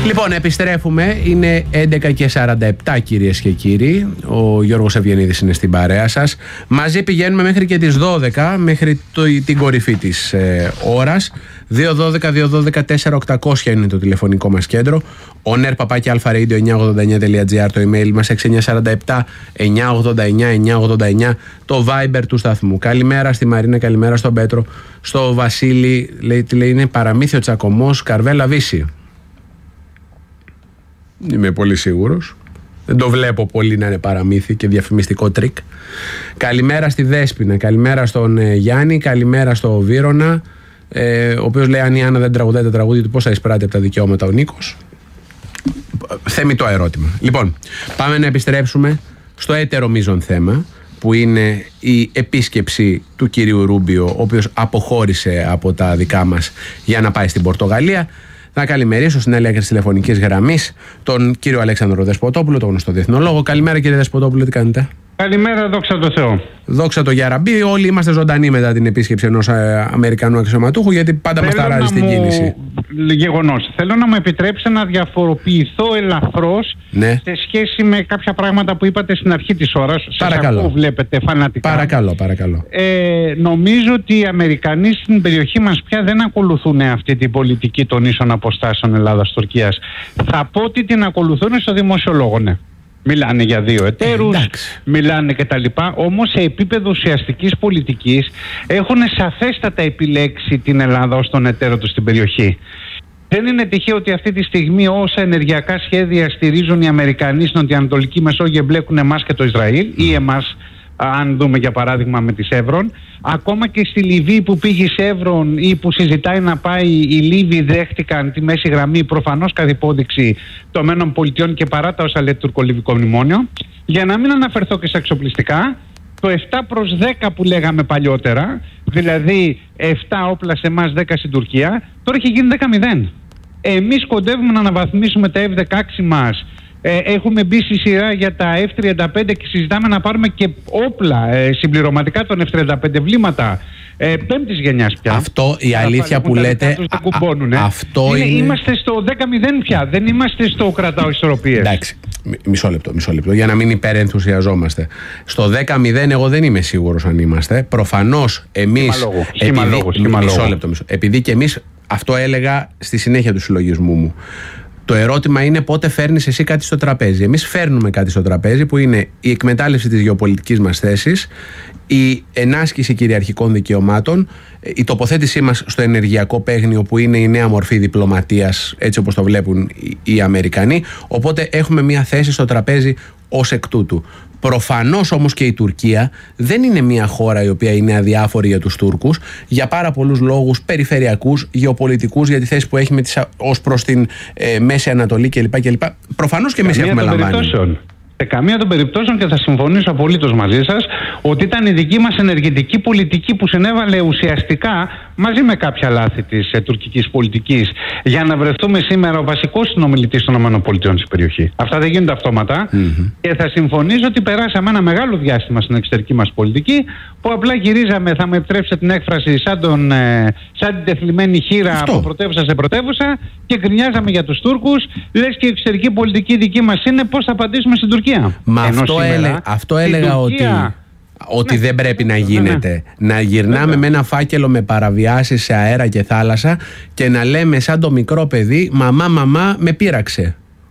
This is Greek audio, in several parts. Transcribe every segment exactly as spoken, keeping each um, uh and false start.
Λοιπόν, επιστρέφουμε. Είναι έντεκα και σαράντα επτά, κυρίες και κύριοι. Ο Γιώργος Ευγενίδης είναι στην παρέα σας. Μαζί πηγαίνουμε μέχρι και τις δώδεκα, μέχρι το, την κορυφή της ε, ώρας. δύο δώδεκα δύο δώδεκα τέσσερα οκτακόσια είναι το τηλεφωνικό μας κέντρο. On air παπάκι αλφα-radio εννιακόσια ογδόντα εννιά τελεία τζι άρ, το email μας έξι εννιά τέσσερα επτά εννιακόσια ογδόντα εννιά εννιακόσια ογδόντα εννιά, το Viber του σταθμού. Καλημέρα στη Μαρίνα, καλημέρα στον Πέτρο, στο Βασίλη. Λέει, τι λέει, είναι παραμύθιο τσακωμός, Καρβέλα Βύση. Είμαι πολύ σίγουρος. Δεν το βλέπω πολύ να είναι παραμύθι και διαφημιστικό τρίκ. Καλημέρα στη Δέσποινα, καλημέρα στον ε, Γιάννη, καλημέρα στο Βύρωνα, ε, ο οποίος λέει: αν η Άννα δεν τραγουδάει τα τραγούδια του, πώς θα εισπράττει από τα δικαιώματα ο Νίκος? Θεμιτό ερώτημα. Λοιπόν, πάμε να επιστρέψουμε στο έτερο μείζον θέμα, που είναι η επίσκεψη του κυρίου Ρούμπιο, ο οποίος αποχώρησε από τα δικά μας για να πάει στην Πορτογαλία. Να καλημερίσω στην άλλη άκρη της τηλεφωνικής γραμμής τον κύριο Αλέξανδρο Δεσποτόπουλο, τον γνωστό διεθνολόγο. Καλημέρα, κύριε Δεσποτόπουλο, τι κάνετε? Καλημέρα, δόξα τω Θεώ. Δόξα τω Γιαραμπή. Όλοι είμαστε ζωντανοί μετά την επίσκεψη ενός ε, Αμερικανού αξιωματούχου, γιατί πάντα μας ταράζει την κίνηση. Γεγονός. Θέλω να μου επιτρέψετε να διαφοροποιηθώ ελαφρώς, ναι, σε σχέση με κάποια πράγματα που είπατε στην αρχή της ώρας. Σας ακούω, βλέπετε, φανατικά. Παρακαλώ, παρακαλώ. Ε, νομίζω ότι οι Αμερικανοί στην περιοχή μας πια δεν ακολουθούν αυτή την πολιτική των ίσων αποστάσεων Ελλάδας-Τουρκίας. Θα πω ότι την ακολουθούν στο δημόσιο λόγο, ναι. Μιλάνε για δύο εταίρους, ε, μιλάνε κτλ. Όμως σε επίπεδο ουσιαστικής πολιτικής έχουν σαφέστατα επιλέξει την Ελλάδα ως τον εταίρο του στην περιοχή. Δεν είναι τυχαίο ότι αυτή τη στιγμή όσα ενεργειακά σχέδια στηρίζουν οι Αμερικανοί στην Νοτιοανατολική Μεσόγειο εμπλέκουν εμάς και το Ισραήλ, ή εμάς, αν δούμε για παράδειγμα με τη Σεύρον. Ακόμα και στη Λιβύη που πήγε η Σεύρον ή που συζητάει να πάει, οι Λίβοι δέχτηκαν τη μέση γραμμή, προφανώς καθ' υπόδειξη των ΗΠΑ και παρά τα όσα λέει το τουρκολιβικό μνημόνιο. Για να μην αναφερθώ και στα εξοπλιστικά, το επτά προς δέκα που λέγαμε παλιότερα, δηλαδή επτά όπλα σε εμάς, δέκα στην Τουρκία, τώρα έχει γίνει δέκα μηδέν. Εμείς κοντεύουμε να αναβαθμίσουμε τα εφ δεκαέξι μας. Ε, έχουμε μπει στη σειρά για τα εφ τριάντα πέντε και συζητάμε να πάρουμε και όπλα ε, συμπληρωματικά των εφ τριάντα πέντε, βλήματα ε, πέμπτης γενιάς πια. Αυτό η αλήθεια που λέτε, α, α, αυτό είναι, είναι... Είμαστε στο δέκα μηδέν πια, δεν είμαστε στο κρατάω ισορροπίες. Εντάξει, μισό λεπτό, μισό λεπτό, για να μην υπερενθουσιαζόμαστε. Στο δέκα μηδέν εγώ δεν είμαι σίγουρος αν είμαστε. Προφανώς εμείς, σχήμα λόγου, σχήμα μισό λόγου. λεπτό, μισό, επειδή και εμείς, αυτό έλεγα στη συνέχεια του συλλογισμού μου. Το ερώτημα είναι πότε φέρνεις εσύ κάτι στο τραπέζι. Εμείς φέρνουμε κάτι στο τραπέζι, που είναι η εκμετάλλευση της γεωπολιτικής μας θέσης, η ενάσκηση κυριαρχικών δικαιωμάτων, η τοποθέτησή μας στο ενεργειακό παίγνιο, που είναι η νέα μορφή διπλωματίας, έτσι όπως το βλέπουν οι Αμερικανοί. Οπότε έχουμε μια θέση στο τραπέζι ως εκ τούτου. Προφανώς όμως και η Τουρκία δεν είναι μια χώρα η οποία είναι αδιάφορη για τους Τούρκους, για πάρα πολλούς λόγους περιφερειακούς, γεωπολιτικούς, για τη θέση που έχει με τις, ως προς την ε, Μέση Ανατολή κλπ. κλπ. Προφανώς και εμείς έχουμε λαμβάνει. Σε καμία των περιπτώσεων, και θα συμφωνήσω απολύτως μαζί σας, ότι ήταν η δική μας ενεργητική πολιτική που συνέβαλε ουσιαστικά μαζί με κάποια λάθη της ε, τουρκικής πολιτικής για να βρεθούμε σήμερα ο βασικός συνομιλητής των ΗΠΑ στην περιοχή. Αυτά δεν γίνονται αυτόματα. Mm-hmm. Και θα συμφωνήσω ότι περάσαμε ένα μεγάλο διάστημα στην εξωτερική μας πολιτική, που απλά γυρίζαμε, θα μου επιτρέψετε την έκφραση, σαν, τον, ε, σαν την τεθλιμμένη χείρα Αυτό. από πρωτεύουσα σε πρωτεύουσα, και γκρινιάζαμε για τους Τούρκους, λες και η εξωτερική πολιτική δική μας είναι πώς θα απαντήσουμε στην Τουρκία. Μα αυτό, σήμερα, έλε, αυτό έλεγα Τουρκία, ότι, ότι ναι, δεν πρέπει να γίνεται. Ναι. Να γυρνάμε Βέβαια. με ένα φάκελο με παραβιάσεις σε αέρα και θάλασσα και να λέμε σαν το μικρό παιδί, μαμά, μαμά, με πείραξε.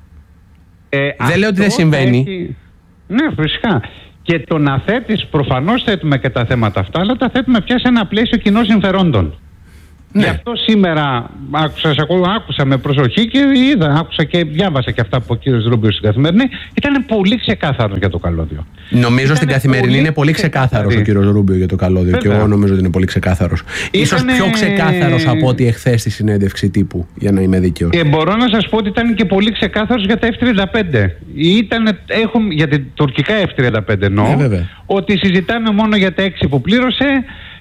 Ε, δεν λέω ότι δεν συμβαίνει. Έχει... Ναι, φυσικά. Και το να θέτεις, προφανώς θέτουμε και τα θέματα αυτά, αλλά τα θέτουμε πια σε ένα πλαίσιο κοινών συμφερόντων. Ναι. Γι' αυτό σήμερα άκουσα, άκουσα με προσοχή και είδα, άκουσα και διάβασα και αυτά που ο κύριος Ρούμπιο στην Καθημερινή. Ήταν πολύ ξεκάθαρο για το καλώδιο. Νομίζω Ήτανε στην Καθημερινή πολύ είναι πολύ ξεκάθαρος ο κύριος Ρούμπιο για το καλώδιο. Βέβαια. Και εγώ νομίζω ότι είναι πολύ ξεκάθαρος. Ήτανε... Ίσως πιο ξεκάθαρος από ό,τι εχθές στη συνέντευξη τύπου, για να είμαι δίκαιος. Και μπορώ να σας πω ότι ήταν και πολύ ξεκάθαρος για τα εφ τριάντα πέντε. Ήτανε, έχουν, για την τουρκικά εφ τριάντα πέντε εννοώ, ναι, ότι συζητάμε μόνο για τα έξι που πλήρωσε.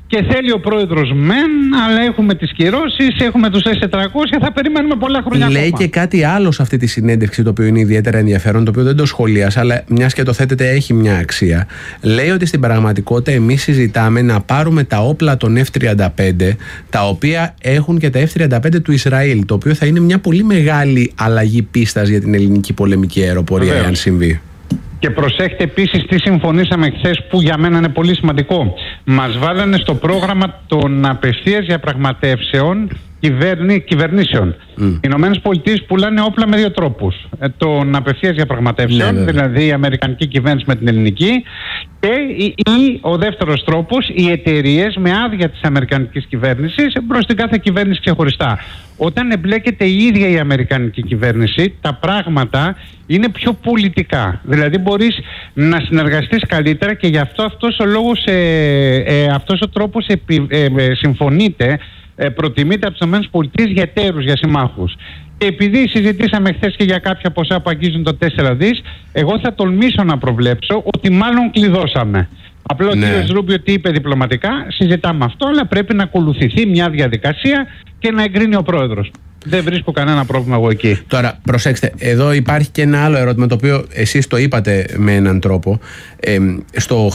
Και θέλει ο πρόεδρος μεν, αλλά έχουμε τις κυρώσεις, έχουμε τους ες τετρακόσια, θα περιμένουμε πολλά χρόνια. Λέει ακόμα. Και κάτι άλλο σε αυτή τη συνέντευξη, το οποίο είναι ιδιαίτερα ενδιαφέρον, το οποίο δεν το σχολίασα, αλλά μιας και το θέτεται έχει μια αξία. Λέει ότι στην πραγματικότητα εμείς συζητάμε να πάρουμε τα όπλα των εφ τριάντα πέντε, τα οποία έχουν και τα εφ τριάντα πέντε του Ισραήλ, το οποίο θα είναι μια πολύ μεγάλη αλλαγή πίστας για την ελληνική πολεμική αεροπορία, Βεβαίως. αν συμβεί. Και προσέχτε επίσης τι συμφωνήσαμε χθες, που για μένα είναι πολύ σημαντικό. Μας βάλανε στο πρόγραμμα των απευθείας διαπραγματεύσεων κυβερνή, κυβερνήσεων. Mm. Οι Ηνωμένες Πολιτείες πουλάνε όπλα με δύο τρόπους. Ε, των απευθείας διαπραγματεύσεων, ναι, δηλαδή η αμερικανική κυβέρνηση με την ελληνική, και ή, ή ο δεύτερος τρόπος, οι εταιρείες με άδεια της αμερικανικής κυβέρνησης προς την κάθε κυβέρνηση ξεχωριστά. Όταν εμπλέκεται η ίδια η αμερικανική κυβέρνηση, τα πράγματα είναι πιο πολιτικά. Δηλαδή μπορείς να συνεργαστείς καλύτερα, και γι' αυτό αυτός ο λόγος, ε, ε, αυτός ο τρόπος επι, ε, ε, συμφωνείται, ε, προτιμείται από τις ΗΠΑ για εταίρους, για συμμάχους. Και επειδή συζητήσαμε χθες και για κάποια ποσά που αγγίζουν το τέσσερα δις, εγώ θα τολμήσω να προβλέψω ότι μάλλον κλειδώσαμε. Απλά ναι. ο κ. Ρούμπιο τι είπε διπλωματικά, συζητάμε αυτό, αλλά πρέπει να ακολουθηθεί μια διαδικασία και να εγκρίνει ο πρόεδρος. Δεν βρίσκω κανένα πρόβλημα εγώ εκεί. Τώρα, προσέξτε, εδώ υπάρχει και ένα άλλο ερώτημα, το οποίο εσείς το είπατε με έναν τρόπο. Ε, στο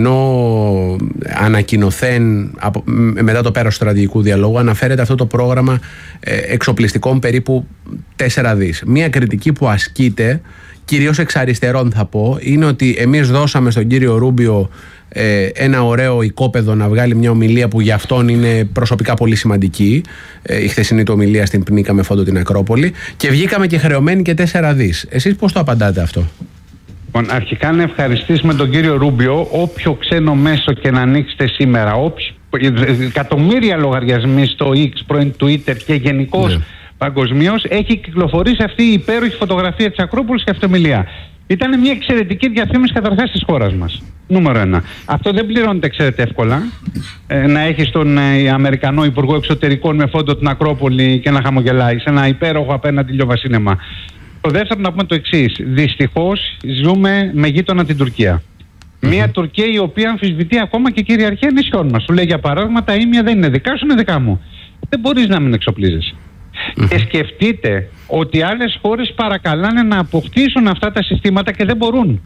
χθεσινό ανακοινωθέν, από, μετά το πέρας του στρατηγικού διαλόγου, αναφέρεται αυτό το πρόγραμμα ε, εξοπλιστικών περίπου τέσσερα δις. Μία κριτική που ασκείται, κυρίως εξ αριστερών θα πω, είναι ότι εμείς δώσαμε στον κύριο Ρούμπιο ε, ένα ωραίο οικόπεδο να βγάλει μια ομιλία που για αυτόν είναι προσωπικά πολύ σημαντική, ε, η χθεσινή του ομιλία στην Πνίκα με φόντο την Ακρόπολη, και βγήκαμε και χρεωμένοι και τέσσερα δις. Εσείς πώς το απαντάτε αυτό? Λοιπόν, αρχικά να ευχαριστήσουμε τον κύριο Ρούμπιο. Όποιο ξένο μέσο και να ανοίξετε σήμερα, όποιο, εκατομμύρια λογαριασμοί στο X, πρώην Twitter και γενικώς, ναι, παγκοσμίως, έχει κυκλοφορήσει αυτή η υπέροχη φωτογραφία της Ακρόπολης και αυτομιλία. Ήταν μια εξαιρετική διαφήμιση καταρχάς της χώρας μας. Νούμερο ένα. Αυτό δεν πληρώνεται, ξέρετε, εύκολα. Ε, να έχεις τον ε, Αμερικανό Υπουργό Εξωτερικών με φόντο την Ακρόπολη και να χαμογελάει σε ένα υπέροχο απέναντι λιοβασίνεμα. Το δεύτερο, να πούμε το εξής. Δυστυχώς ζούμε με γείτονα την Τουρκία. Mm-hmm. Μια Τουρκία η οποία αμφισβητεί ακόμα και κυριαρχία νησιών μας. Σου λέει για παράδειγμα, τα ίμια δεν είναι δικά σου, είναι δικά μου. Δεν μπορείς να μην εξοπλίζεσαι. Mm-hmm. Και σκεφτείτε ότι άλλες χώρες παρακαλάνε να αποκτήσουν αυτά τα συστήματα και δεν μπορούν.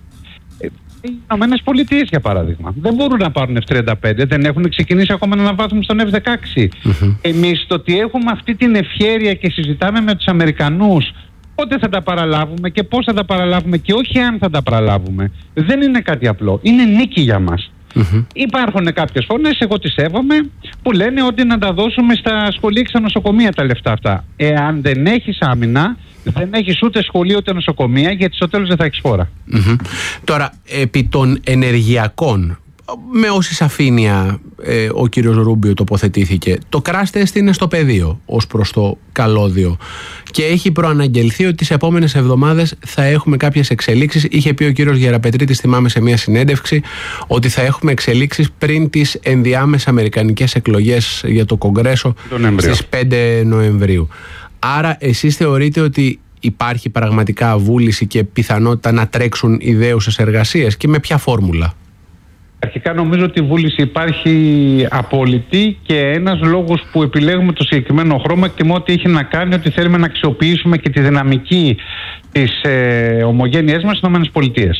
Οι Ηνωμένες Πολιτείες, για παράδειγμα, δεν μπορούν να πάρουν εφ τριάντα πέντε, δεν έχουν ξεκινήσει ακόμα να αναβάθμουν στον εφ δεκαέξι. Mm-hmm. Εμείς το ότι έχουμε αυτή την ευχέρεια και συζητάμε με τους Αμερικανούς πότε θα τα παραλάβουμε και πώς θα τα παραλάβουμε και όχι αν θα τα παραλάβουμε, δεν είναι κάτι απλό. Είναι νίκη για μας. Mm-hmm. Υπάρχουν κάποιες φωνές, εγώ τις σέβομαι, που λένε ότι να τα δώσουμε στα σχολεία και στα νοσοκομεία τα λεφτά αυτά. Εάν δεν έχεις άμυνα, δεν έχεις ούτε σχολείο ούτε νοσοκομεία, γιατί στο τέλος δεν θα έχεις φόρα. Mm-hmm. Τώρα, επί των ενεργειακών, με όση σαφήνεια ε, ο κύριος Ρούμπιο τοποθετήθηκε, το crash test είναι στο πεδίο ως προς το καλώδιο και έχει προαναγγελθεί ότι τις επόμενες εβδομάδες θα έχουμε κάποιες εξελίξεις. Είχε πει ο κύριος Γεραπετρίτης, θυμάμαι, σε μια συνέντευξη, ότι θα έχουμε εξελίξεις πριν τις ενδιάμεσες αμερικανικές εκλογές για το Κογκρέσο στις πέντε Νοεμβρίου. Άρα εσείς θεωρείτε ότι υπάρχει πραγματικά βούληση και πιθανότητα να τρέξουν ιδέουσες εργασίες, και με ποια φόρμουλα? Αρχικά νομίζω ότι η βούληση υπάρχει απόλυτη, και ένας λόγος που επιλέγουμε το συγκεκριμένο χρώμα εκτιμώ ότι έχει να κάνει ότι θέλουμε να αξιοποιήσουμε και τη δυναμική της ε, ομογένειας μας στις ΗΠΑ.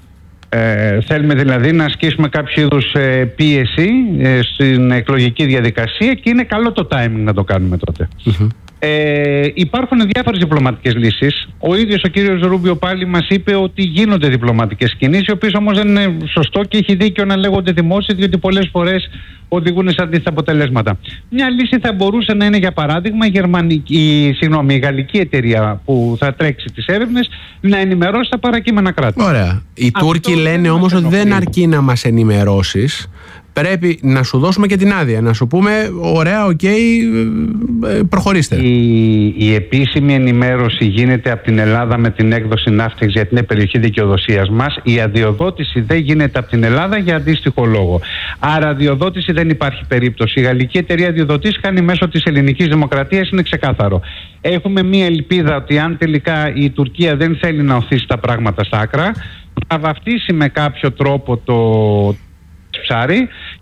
Ε, θέλουμε δηλαδή να ασκήσουμε κάποιο είδους ε, πίεση ε, στην εκλογική διαδικασία, και είναι καλό το timing να το κάνουμε τότε. Mm-hmm. Ε, υπάρχουν διάφορες διπλωματικές λύσεις. Ο ίδιος ο κύριος Ρούμπιο πάλι μας είπε ότι γίνονται διπλωματικές κινήσεις, οι οποίες όμως δεν είναι σωστό και έχει δίκιο να λέγονται δημόσια, διότι πολλές φορές οδηγούν σε αντίθετα αποτελέσματα. Μια λύση θα μπορούσε να είναι, για παράδειγμα, η, γερμανική, η, συγγνώμη, η γαλλική εταιρεία που θα τρέξει τις έρευνες να ενημερώσει τα παρακείμενα κράτη. Ωραία. Οι Τούρκοι λένε όμως ότι δεν αρκεί να μας ενημερώσεις. Πρέπει να σου δώσουμε και την άδεια, να σου πούμε ωραία, οκ, okay, προχωρήστε. Η, η επίσημη ενημέρωση γίνεται από την Ελλάδα με την έκδοση ναύτεξ, γιατί είναι περιοχή δικαιοδοσίας μας. Η αδειοδότηση δεν γίνεται από την Ελλάδα για αντίστοιχο λόγο. Άρα αδειοδότηση δεν υπάρχει περίπτωση. Η γαλλική εταιρεία αδειοδοτής κάνει μέσω της ελληνικής δημοκρατίας, είναι ξεκάθαρο. Έχουμε μία ελπίδα ότι αν τελικά η Τουρκία δεν θέλει να οθήσει τα πράγματα στα άκρα, θα βαφτίσει με κάποιο τρόπο το ψάρι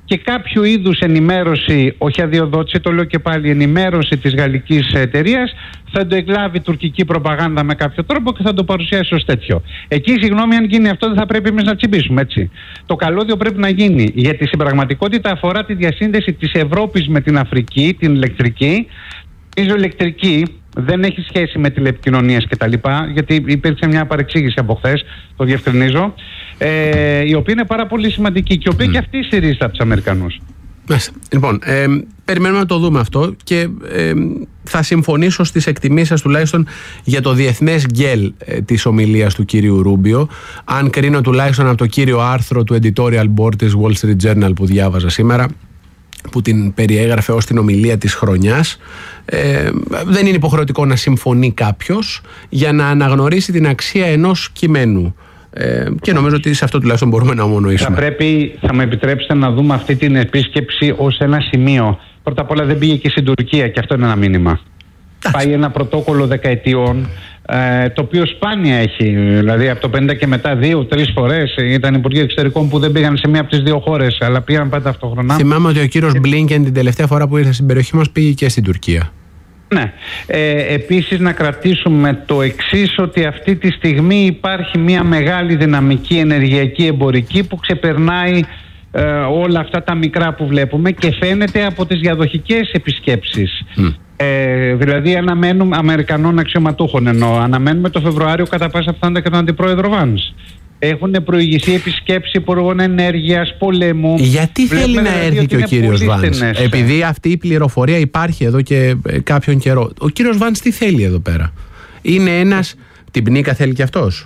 και κάποιο είδους ενημέρωση, όχι αδειοδότηση, το λέω και πάλι, ενημέρωση της γαλλικής εταιρείας, θα το εκλάβει η τουρκική προπαγάνδα με κάποιο τρόπο και θα το παρουσιάσει ως τέτοιο. Εκεί, συγγνώμη, αν γίνει αυτό, δεν θα πρέπει εμείς να τσιμπήσουμε, έτσι. Το καλώδιο πρέπει να γίνει, γιατί στην πραγματικότητα αφορά τη διασύνδεση της Ευρώπης με την Αφρική, την ηλεκτρική. Η ηλεκτρική δεν έχει σχέση με τηλεπικοινωνίες κτλ. Γιατί υπήρξε μια παρεξήγηση από χθες, το διευκρινίζω, ε, η οποία είναι πάρα πολύ σημαντική και η οποία mm. και αυτή στηρίζεται από τους Αμερικανούς. Λοιπόν, ε, περιμένουμε να το δούμε αυτό και ε, θα συμφωνήσω στις εκτιμήσεις σας τουλάχιστον για το διεθνές γκέλ ε, της ομιλίας του κύριου Ρούμπιο, αν κρίνω τουλάχιστον από το κύριο άρθρο του editorial board της Wall Street Journal που διάβαζα σήμερα, που την περιέγραφε ως την ομιλία της χρονιάς. Ε, δεν είναι υποχρεωτικό να συμφωνεί κάποιος για να αναγνωρίσει την αξία ενός κειμένου. Ε, και νομίζω ότι σε αυτό τουλάχιστον μπορούμε να ομονοήσουμε. Θα πρέπει, θα με επιτρέψετε να δούμε αυτή την επίσκεψη ως ένα σημείο. Πρώτα απ' όλα δεν πήγε και στην Τουρκία και αυτό είναι ένα μήνυμα. Άξι. Πάει ένα πρωτόκολλο δεκαετιών, ε, το οποίο σπάνια έχει. Δηλαδή από το πενήντα και μετά δύο-τρεις φορές ήταν υπουργοί εξωτερικών που δεν πήγαν σε μία από τις δύο χώρες, αλλά πήγαν πάντα ταυτόχρονα. Θυμάμαι ότι ο κύριος Μπλίνκεν την τελευταία φορά που ήρθε στην περιοχή μας πήγε και στην Τουρκία. Ναι. Ε, επίσης να κρατήσουμε το εξής, ότι αυτή τη στιγμή υπάρχει μια μεγάλη δυναμική ενεργειακή εμπορική που ξεπερνάει ε, όλα αυτά τα μικρά που βλέπουμε και φαίνεται από τις διαδοχικές επισκέψεις. Mm. Ε, δηλαδή αναμένουμε Αμερικανών αξιωματούχων, ενώ αναμένουμε το Φεβρουάριο κατά πάσα πιθανότητα και τον Αντιπρόεδρο Βάνς. Έχουν προηγηθεί επισκέψεις υπουργών ενέργειας, πολέμου. Γιατί θέλει να δηλαδή έρθει και ο κύριος Βάνς? Επειδή αυτή η πληροφορία υπάρχει εδώ και κάποιον καιρό. Ο κύριος Βάνς τι θέλει εδώ πέρα? Είναι ένας... Την πνίκα θέλει και αυτός?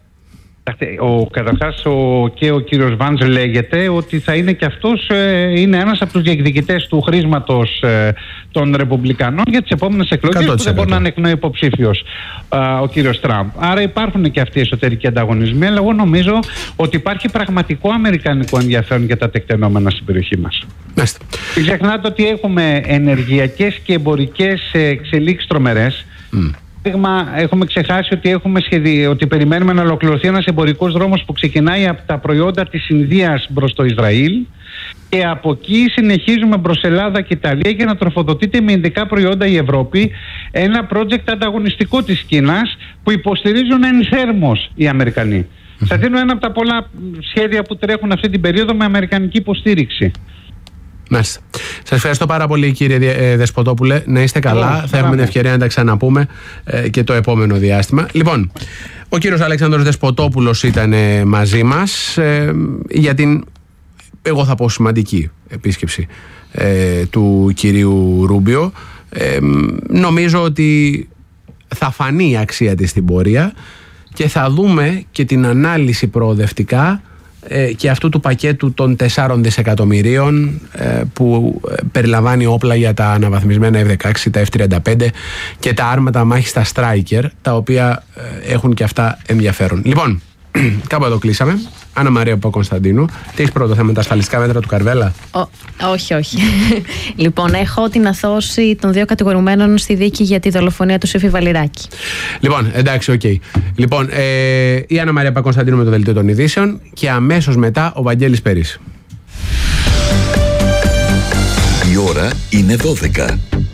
Ο, καταρχάς ο, και ο κύριος Βάνς λέγεται ότι θα είναι και αυτός ε, είναι ένας από τους διεκδικητές του χρήσματος ε, των Ρεπουμπλικανών για τις επόμενες εκλογές που δεν μπορεί να είναι εκ νέου υποψήφιος ε, ο κύριος Τραμπ. Άρα υπάρχουν και αυτοί οι εσωτερικοί ανταγωνισμοί, αλλά εγώ νομίζω ότι υπάρχει πραγματικό αμερικανικό ενδιαφέρον για τα τεκτενόμενα στην περιοχή μας. Μην ξεχνάτε ότι έχουμε ενεργειακές και εμπορικές εξελίξεις τρομερές. Mm. Έχουμε ξεχάσει ότι, έχουμε σχεδι... ότι περιμένουμε να ολοκληρωθεί ένας εμπορικός δρόμος που ξεκινάει από τα προϊόντα της Ινδίας προς το Ισραήλ και από εκεί συνεχίζουμε προς Ελλάδα και Ιταλία για να τροφοδοτείται με ειδικά προϊόντα η Ευρώπη, ένα project ανταγωνιστικό της Κίνας που υποστηρίζουν ενθέρμως οι Αμερικανοί. Mm-hmm. Θα δίνω ένα από τα πολλά σχέδια που τρέχουν αυτή την περίοδο με αμερικανική υποστήριξη. Μάλιστα. Σας ευχαριστώ πάρα πολύ, κύριε Δεσποτόπουλε. Να είστε καλά. Hello, θα έχουμε την ευκαιρία να τα ξαναπούμε ε, και το επόμενο διάστημα. Λοιπόν, ο κύριος Αλέξανδρος Δεσποτόπουλος ήταν ε, μαζί μας ε, για την, εγώ θα πω, σημαντική επίσκεψη ε, του κυρίου Ρούμπιο. Ε, νομίζω ότι θα φανεί η αξία της στην πορεία και θα δούμε και την ανάλυση προοδευτικά και αυτού του πακέτου των τεσσάρων δισεκατομμυρίων που περιλαμβάνει όπλα για τα αναβαθμισμένα εφ δεκαέξι, τα εφ τριάντα πέντε και τα άρματα μάχης στα Stryker, τα οποία έχουν και αυτά ενδιαφέρον. Λοιπόν, κάπου εδώ κλείσαμε. Άννα Μαρία Παπακωνσταντίνου, τι έχεις πρώτο θέμα, τα ασφαλιστικά μέτρα του Καρβέλα? Ο, όχι, όχι. Λοιπόν, έχω την αθώωση των δύο κατηγορουμένων στη δίκη για τη δολοφονία του Σέφη Βαλιράκη. Λοιπόν, εντάξει, οκ. Okay. Λοιπόν, ε, η Άννα Μαρία Παπακωνσταντίνου με το δελτίο των ειδήσεων και αμέσως μετά ο Βαγγέλης Περής. Η ώρα είναι δώδεκα.